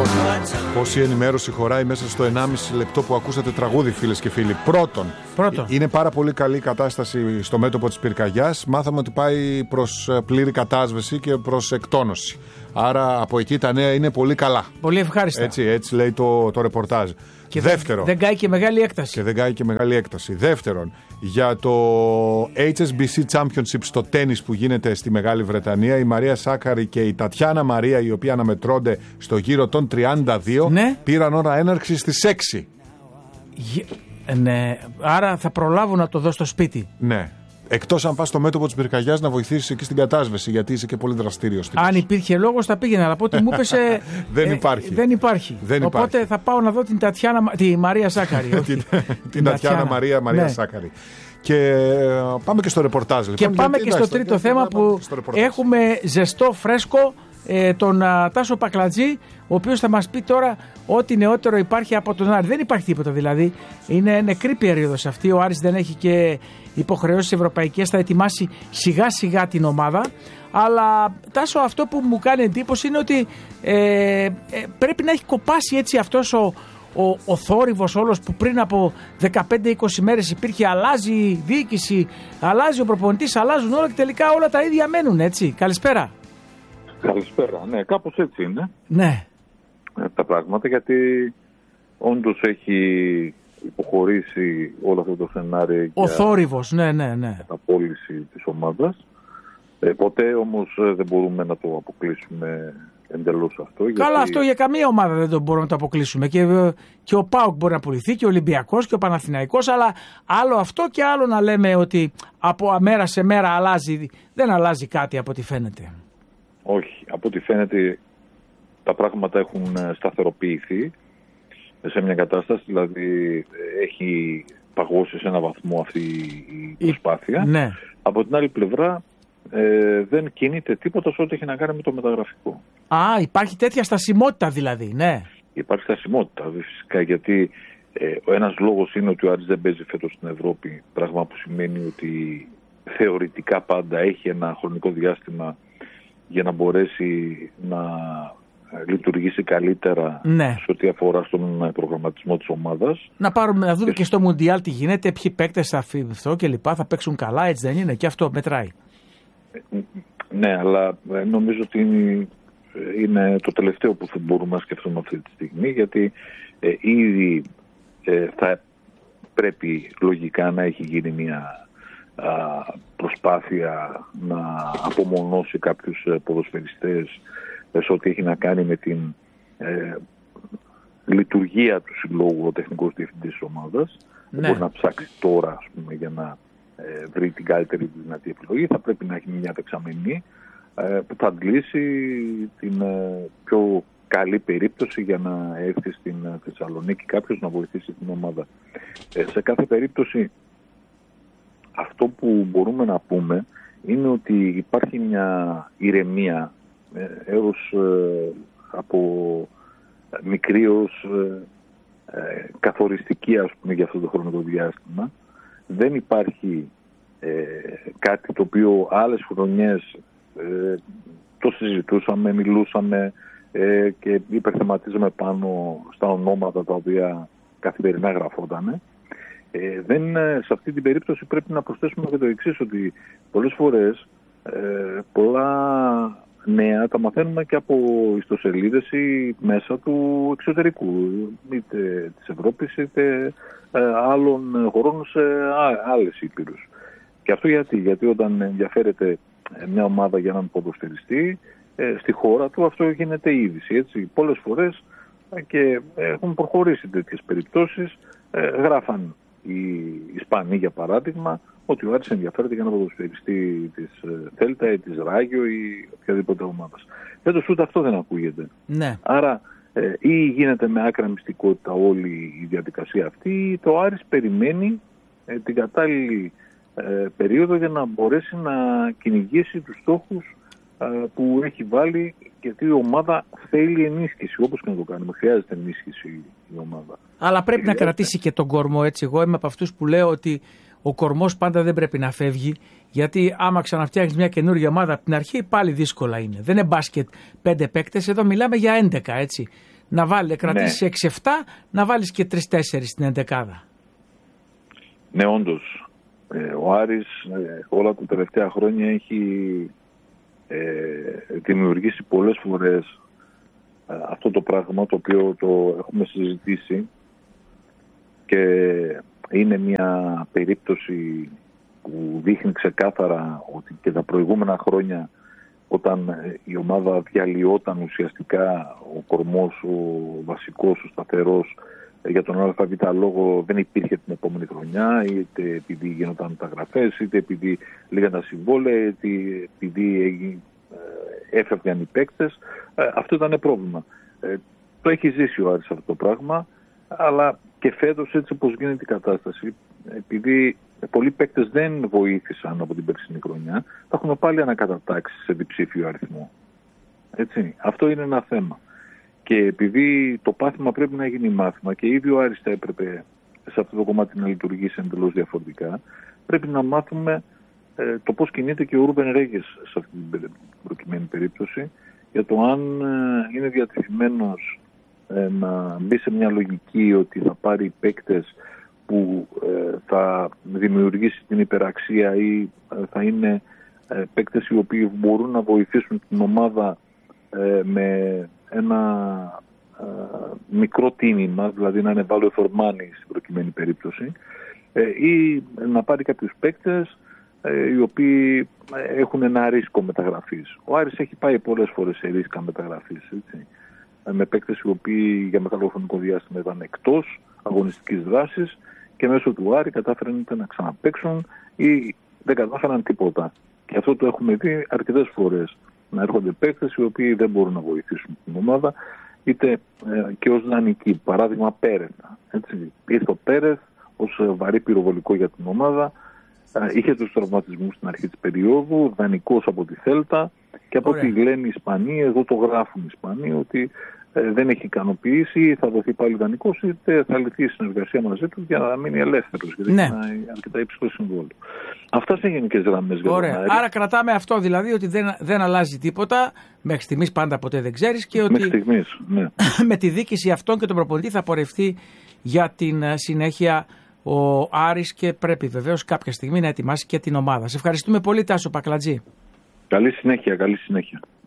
Πόση ενημέρωση χωράει μέσα στο 1,5 λεπτό που ακούσατε τραγούδι, φίλες και φίλοι. Πρώτον, είναι πάρα πολύ καλή η κατάσταση στο μέτωπο της πυρκαγιάς. Μάθαμε ότι πάει προς πλήρη κατάσβεση και προς εκτόνωση. Άρα από εκεί τα νέα είναι πολύ καλά. Πολύ ευχάριστα. Έτσι λέει το ρεπορτάζ. Και δεύτερον, δεν κάει και μεγάλη έκταση. Δεύτερον, για το HSBC Championship στο τένις που γίνεται στη Μεγάλη Βρετανία, η Μαρία Σάκαρη και η Τατιάνα Μαρία, οι οποίοι αναμετρώνται στο γύρο των 32, ναι, πήραν ώρα έναρξη στις 6. Ναι, άρα θα προλάβουν να το δω στο σπίτι. Ναι. Εκτός αν πας στο μέτωπο της πυρκαγιάς να βοηθήσεις εκεί στην κατάσβεση, γιατί είσαι και πολύ δραστήριος. Αν υπήρχε λόγος θα πήγαινα, αλλά από ό,τι μου είπες δεν υπάρχει. Οπότε θα πάω να δω τη Μαρία Σάκαρη. Την Τατιάνα Μαρία Σάκαρη. Και πάμε και στο ρεπορτάζ. Και πάμε και στο τρίτο θέμα που έχουμε ζεστό, φρέσκο, τον Τάσο Πακλατζή, ο οποίος θα μας πει τώρα ό,τι νεότερο υπάρχει από τον Άρη. Δεν υπάρχει τίποτα δηλαδή. Είναι νεκρή περίοδος αυτή. Ο Άρης δεν έχει και υποχρεώσεις ευρωπαϊκές. Θα ετοιμάσει σιγά σιγά την ομάδα. Αλλά Τάσο, αυτό που μου κάνει εντύπωση είναι ότι πρέπει να έχει κοπάσει έτσι αυτός ο θόρυβος όλος που πριν από 15-20 μέρες υπήρχε. Αλλάζει η διοίκηση, αλλάζει ο προπονητής, αλλάζουν όλα και τελικά όλα τα ίδια μένουν, έτσι. Καλησπέρα. Καλησπέρα. Ναι, κάπως έτσι είναι. Ναι. Τα πράγματα, γιατί όντως έχει υποχωρήσει όλο αυτό το σενάριο. Ο θόρυβος, ναι. Απόλυση της ομάδας. Ποτέ όμως δεν μπορούμε να το αποκλείσουμε εντελώς αυτό. Καλά, αυτό για καμία ομάδα δεν το μπορούμε να το αποκλείσουμε. Και ο ΠΑΟΚ μπορεί να πουληθεί και ο Ολυμπιακός και ο Παναθηναϊκός, αλλά άλλο αυτό και άλλο να λέμε ότι από μέρα σε μέρα αλλάζει. Δεν αλλάζει κάτι από ό,τι φαίνεται. Όχι, από ό,τι φαίνεται τα πράγματα έχουν σταθεροποιηθεί σε μια κατάσταση, δηλαδή έχει παγώσει σε ένα βαθμό αυτή η προσπάθεια. Ναι. Από την άλλη πλευρά δεν κινείται τίποτα σε ό,τι έχει να κάνει με το μεταγραφικό. Υπάρχει τέτοια στασιμότητα δηλαδή, ναι. Υπάρχει στασιμότητα φυσικά, γιατί ο ένας λόγος είναι ότι ο Άρης δεν παίζει φέτος στην Ευρώπη, πράγμα που σημαίνει ότι θεωρητικά πάντα έχει ένα χρονικό διάστημα για να μπορέσει να λειτουργήσει καλύτερα, ναι, σε ό,τι αφορά στον προγραμματισμό της ομάδας. Να δούμε και στο Μουντιάλ τι γίνεται, ποιοι παίκτες θα φύγουν και λοιπά, θα παίξουν καλά, έτσι δεν είναι? Και αυτό μετράει. Ναι, αλλά νομίζω ότι είναι το τελευταίο που θα μπορούμε να σκεφτούμε αυτή τη στιγμή, γιατί ήδη θα πρέπει λογικά να έχει γίνει μια προσπάθεια να απομονώσει κάποιους ποδοσφαιριστές σε ό,τι έχει να κάνει με την λειτουργία του συλλόγου, ο τεχνικός διευθυντής της ομάδας. Ναι. Δεν μπορεί να ψάξει τώρα, ας πούμε, για να βρει την καλύτερη δυνατή επιλογή. Θα πρέπει να έχει μια δεξαμενή που θα αντλήσει την πιο καλή περίπτωση για να έρθει στην Θεσσαλονίκη κάποιος να βοηθήσει την ομάδα. Σε κάθε περίπτωση, αυτό που μπορούμε να πούμε είναι ότι υπάρχει μια ηρεμία έως από μικρή ως καθοριστική, ας πούμε, για αυτό το χρονικό διάστημα. Δεν υπάρχει κάτι το οποίο άλλες χρονιές το συζητούσαμε, μιλούσαμε και υπερθεματίζαμε πάνω στα ονόματα τα οποία καθημερινά γραφότανε. Σε αυτή την περίπτωση πρέπει να προσθέσουμε και το εξής, ότι πολλές φορές πολλά νέα τα μαθαίνουμε και από ιστοσελίδες ή μέσα του εξωτερικού, είτε της Ευρώπης είτε άλλων χωρών σε άλλες ήπειρους. Και αυτό γιατί όταν ενδιαφέρεται μια ομάδα για έναν ποδοσφαιριστή στη χώρα του, αυτό γίνεται είδηση, έτσι. Πολλές φορές και έχουν προχωρήσει τέτοιες περιπτώσεις. Γράφαν οι Ισπανοί, για παράδειγμα, ότι ο Άρης ενδιαφέρεται για ένα ποδοσφαιριστή της Θέλτα ή της Ράγιο ή οποιαδήποτε ομάδα. Φέτος ούτε αυτό δεν ακούγεται. Ναι. Άρα ή γίνεται με άκρα μυστικότητα όλη η διαδικασία αυτή, ή το Άρης περιμένει την κατάλληλη περίοδο για να μπορέσει να κυνηγήσει τους στόχους που έχει βάλει, γιατί η ομάδα θέλει ενίσχυση, όπως και να το κάνουμε. Χρειάζεται ενίσχυση η ομάδα. Αλλά πρέπει να κρατήσει και τον κορμό, έτσι. Εγώ είμαι από αυτούς που λέω ότι ο κορμός πάντα δεν πρέπει να φεύγει, γιατί άμα ξαναφτιάχνεις μια καινούργια ομάδα από την αρχή, πάλι δύσκολα είναι. Δεν είναι μπάσκετ 5 παίκτες, εδώ μιλάμε για 11, έτσι. να κρατήσεις 6-7, να βάλεις και 3-4 στην εντεκάδα. Ναι, όντως. Ο Άρης όλα τα τελευταία χρόνια έχει δημιουργήσει πολλές φορές αυτό το πράγμα το οποίο το έχουμε συζητήσει και είναι μια περίπτωση που δείχνει ξεκάθαρα ότι και τα προηγούμενα χρόνια, όταν η ομάδα διαλυόταν ουσιαστικά, ο κορμός, ο βασικός, ο σταθερός, για τον ΑΒ λόγο δεν υπήρχε την επόμενη χρονιά, είτε επειδή γίνονταν μεταγραφές, είτε επειδή λίγαν τα συμβόλαια, είτε επειδή έφευγαν οι παίκτες. Αυτό ήταν πρόβλημα. Το έχει ζήσει ο Άρης αυτό το πράγμα, αλλά και φέτος, έτσι όπως γίνεται η κατάσταση, επειδή πολλοί παίκτες δεν βοήθησαν από την περσινή χρονιά, θα έχουμε πάλι ανακατατάξει σε διψήφιο αριθμό. Έτσι. Αυτό είναι ένα θέμα. Και επειδή το πάθημα πρέπει να γίνει μάθημα και ήδη ο Άρης θα έπρεπε σε αυτό το κομμάτι να λειτουργήσει εντελώς διαφορετικά, πρέπει να μάθουμε το πώς κινείται και ο Ρούμπεν Ρέγες σε αυτή την προκειμένη περίπτωση, για το αν είναι διατεθειμένος να μπει σε μια λογική ότι θα πάρει παίκτες που θα δημιουργήσει την υπεραξία ή θα είναι παίκτες οι οποίοι μπορούν να βοηθήσουν την ομάδα με ένα μικρό τίμημα, δηλαδή να είναι value for money στην προκειμένη περίπτωση, ή να πάρει κάποιους παίκτες οι οποίοι έχουν ένα ρίσκο μεταγραφής. Ο Άρης έχει πάει πολλές φορές σε ρίσκα μεταγραφής, έτσι, με παίκτες οι οποίοι για μεγάλο χρονικό διάστημα ήταν εκτός αγωνιστικής δράσης και μέσω του Άρη κατάφεραν είτε να ξαναπαίξουν ή δεν κατάφεραν τίποτα. Και αυτό το έχουμε δει αρκετές φορές. Να έρχονται παίκτες οι οποίοι δεν μπορούν να βοηθήσουν την ομάδα, είτε και ως δανεικοί. Παράδειγμα Πέρεθ. Ήρθε ο Πέρεθ ως βαρύ πυροβολικό για την ομάδα. Είχε τους τραυματισμούς στην αρχή της περίοδου, δανεικός από τη Θέλτα και από ό,τι λένε οι Ισπανοί, εδώ το γράφουν οι Ισπανοί, ότι δεν έχει ικανοποιήσει, θα δοθεί πάλι δανεικός, είτε θα λυθεί η συνεργασία μαζί του για να μείνει ελεύθερος, γιατί είναι αρκετά υψηλό συμβόλαιο. Αυτά σε γενικές γραμμές. Ωραία. Άρα κρατάμε αυτό, δηλαδή, ότι δεν αλλάζει τίποτα, μέχρι στιγμής πάντα ποτέ δεν ξέρεις, και ότι μέχρι στιγμής, ναι. με τη δίκηση αυτών και τον προπονητή θα πορευτεί για την συνέχεια ο Άρης και πρέπει βεβαίως κάποια στιγμή να ετοιμάσει και την ομάδα. Σε ευχαριστούμε πολύ, Τάσο Πακλατζή. Καλή συνέχεια, καλή συνέχεια.